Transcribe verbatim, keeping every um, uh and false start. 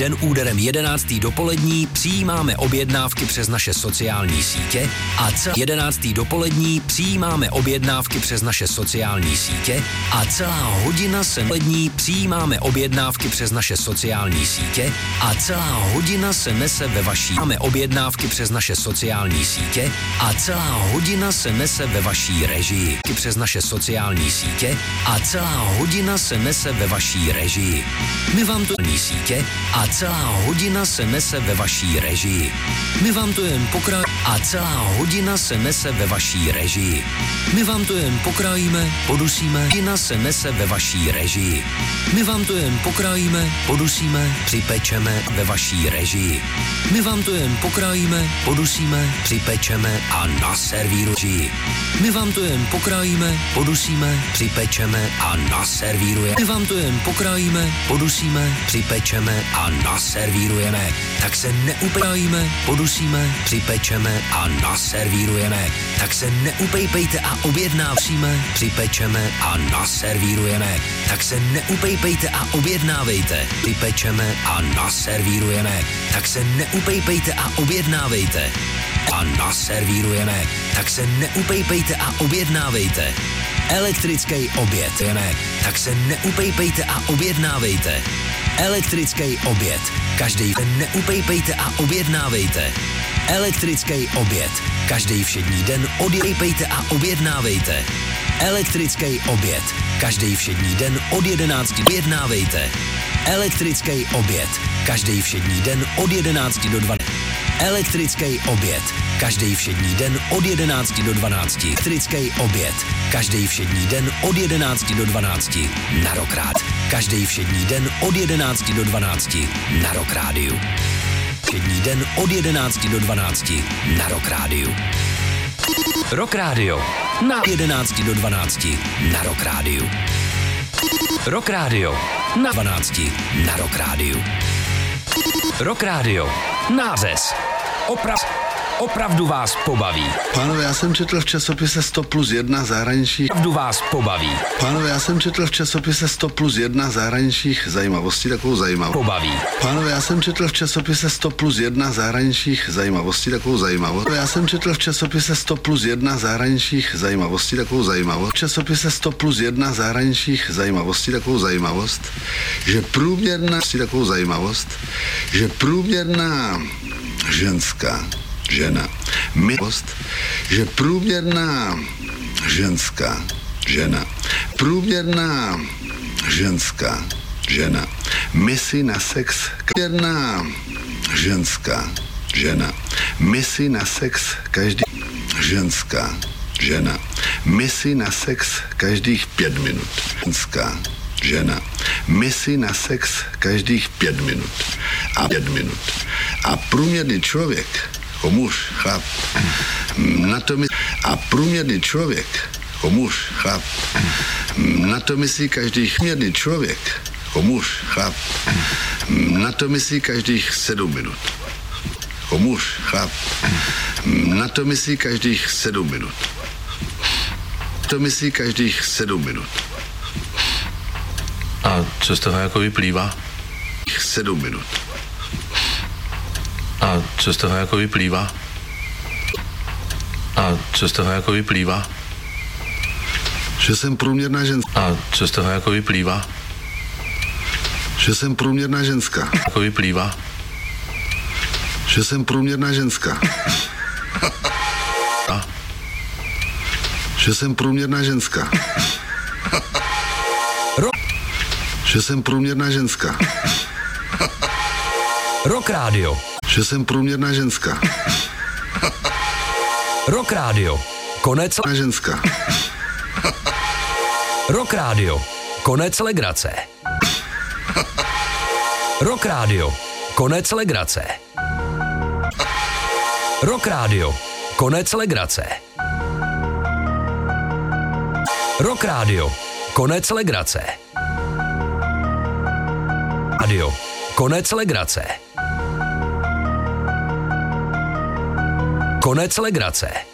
den úderem jedenáctý dopolední přijímáme objednávky přes naše sociální sítě a celá jedenáctý dopolední přijímáme objednávky přes naše sociální sítě a celá hodina se lední přijímáme objednávky přes naše sociální sítě a celá hodina se nese ve vaší máme objednávky přes naše sociální sítě a celá hodina se nese ve vaší režii přes naše sociální sítě a celá hodina se nese ve vaší režii. My vám to sítě a celá hodina se nese ve vaší režii. My vám to jen pokra a celá hodina se nese ve vaší režii. My vám to jen pokrájíme, podusíme, hodina se nese ve vaší režii. My vám to jen pokrájíme, podusíme, připečeme ve vaší režii. My vám to jen pokrájíme, podusíme, připečeme a naservíruji. My vám to jen pokrájíme, podusíme, připečeme a naservírujeme. My vám to jen pokrájíme, podusíme, připečeme a naservírujeme. Tak se neuprájíme, podusíme, připečeme a naservírujeme. Tak se neupejpejte a objednávíme, připečeme a naservírujeme. Tak se neupejpejte a objednávejte, připečeme a naservírujeme. Tak se neupejpejte a objednávejte a naservírujeme. Tak se neupejpejte a objednávejte. Elektrický oběd, ne? Tak se neupejpejte a objednávejte. Elektrický oběd. Každý den neupejpejte a objednávejte. Elektrický oběd. Každý všední den odjejpejte a objednávejte. Elektrický oběd. Každý všední den od jedenácti objednávejte. Elektrický oběd. Každý všední den od jedenácti do dvanácti. Elektrický oběd. Každý všední den od jedenácti do dvanácti. Elektrický oběd. Každý všední den od jedenácti do dvanácti. Na Rock Rádiu. Každý všední den od jedenácti do dvanácti. Na Rock Rádiu. Všední den od jedenácti do dvanácti. Na Rock Rádiu. Rock Radio. Na jedenácti do dvanácti. Na Rock Rádiu. Rock Radio. Na dvanácti. Na Rock Rádiu. Rock Radio. Nářez. Oprav, opravdu vás pobaví. Pánové, já jsem četl v časopise sto plus jedna zahraničních... Opravdu vás pobaví. Pánové, já jsem četl v časopise sto plus jedna zahraničních zajímavostí, takovou zajímavost. Pobaví. Pánové, já jsem četl v časopise sto plus jedna zahraničních zajímavostí, takovou zajímavost. Já jsem četl v časopise sto plus jedna zahraničních zajímavostí, takovou zajímavost. V časopise sto plus jedna zahraničních zajímavostí, takovou zajímavost, že průměrná... takovou zajímavost, že průměrná ženská žena. Milost, že průměrná ženská žena. Průměrná ženská žena. Misi na sex. Průměrná ženská žena. Misi na sex každý ženská žena. Misi na sex každých pět minut. Ženská žena. Misi na sex každých pět minut. A pět minut. A průměrný člověk, jako muž, chlap, na to myslí, a průměrný člověk, jako muž, chlap, na to myslí každých, průměrný člověk, jako muž, chlap, na to myslí každých sedm minut. Jako muž, chlap, na to myslí každých sedm minut. To myslí každých sedm minut. A co z toho jako vyplývá? Sedm minut. A co z toho jako vyplývá? A co z toho jako vyplývá? Že jsem průměrná ženská. A co z toho jako vyplývá? Že jsem průměrná ženská. Jako vyplývá? Že jsem průměrná ženská. A? Že jsem průměrná ženská. Že jsem průměrná ženská. Rock Radio. Že jsem průměrná ženská. Rock Radio. Konec ženská. Rock Radio. Konec legrace. Rock Radio. Konec legrace. Rock Radio. Konec legrace. Rock Radio. Konec legrace. Radio. Konec legrace. Konec legrace.